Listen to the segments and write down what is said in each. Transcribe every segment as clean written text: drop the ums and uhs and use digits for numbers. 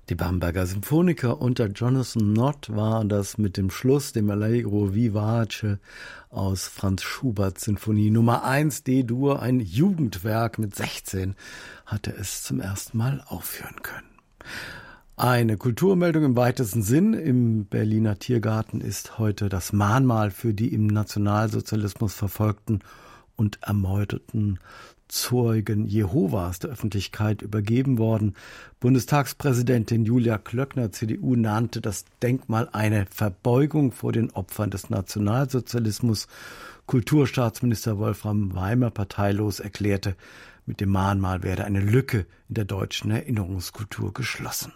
Die Bamberger Symphoniker unter Jonathan Nott war das mit dem Schluss, dem Allegro vivace aus Franz Schuberts Sinfonie Nummer 1 D-Dur, ein Jugendwerk. Mit 16 hatte es zum ersten Mal aufführen können. Eine Kulturmeldung im weitesten Sinn. Im Berliner Tiergarten ist heute das Mahnmal für die im Nationalsozialismus verfolgten und ermordeten Zeugen Jehovas der Öffentlichkeit übergeben worden. Bundestagspräsidentin Julia Klöckner, CDU, nannte das Denkmal eine Verbeugung vor den Opfern des Nationalsozialismus. Kulturstaatsminister Wolfram Weimer, parteilos, erklärte, mit dem Mahnmal werde eine Lücke in der deutschen Erinnerungskultur geschlossen.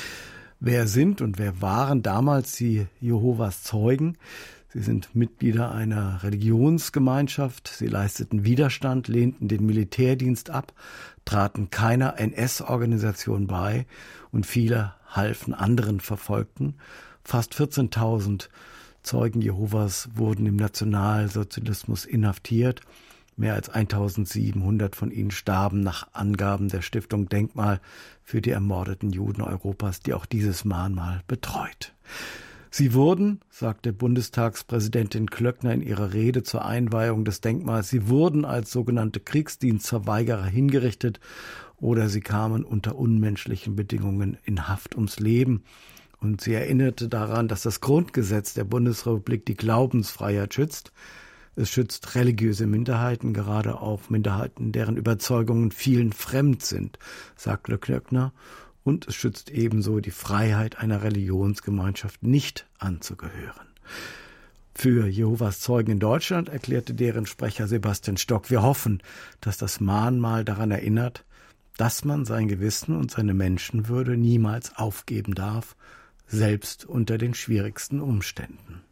Wer sind und wer waren damals die Jehovas Zeugen? Sie sind Mitglieder einer Religionsgemeinschaft. Sie leisteten Widerstand, lehnten den Militärdienst ab, traten keiner NS-Organisation bei und viele halfen anderen Verfolgten. Fast 14.000 Zeugen Jehovas wurden im Nationalsozialismus inhaftiert. Mehr als 1.700 von ihnen starben nach Angaben der Stiftung Denkmal für die ermordeten Juden Europas, die auch dieses Mahnmal betreut. Sie wurden, sagte Bundestagspräsidentin Klöckner in ihrer Rede zur Einweihung des Denkmals, sie wurden als sogenannte Kriegsdienstverweigerer hingerichtet oder sie kamen unter unmenschlichen Bedingungen in Haft ums Leben. Und sie erinnerte daran, dass das Grundgesetz der Bundesrepublik die Glaubensfreiheit schützt. Es schützt religiöse Minderheiten, gerade auch Minderheiten, deren Überzeugungen vielen fremd sind, sagte Klöckner. Und es schützt ebenso die Freiheit einer Religionsgemeinschaft, nicht anzugehören. Für Jehovas Zeugen in Deutschland erklärte deren Sprecher Sebastian Stock: Wir hoffen, dass das Mahnmal daran erinnert, dass man sein Gewissen und seine Menschenwürde niemals aufgeben darf, selbst unter den schwierigsten Umständen.